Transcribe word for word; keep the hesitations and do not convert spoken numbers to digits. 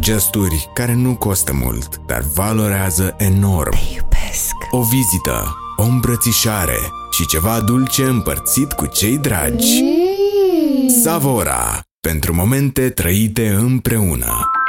gesturi care nu costă mult, dar valorează enorm. Te iubesc. O vizită, o îmbrățișare și ceva dulce împărțit cu cei dragi. Mm. Savora, pentru momente trăite împreună.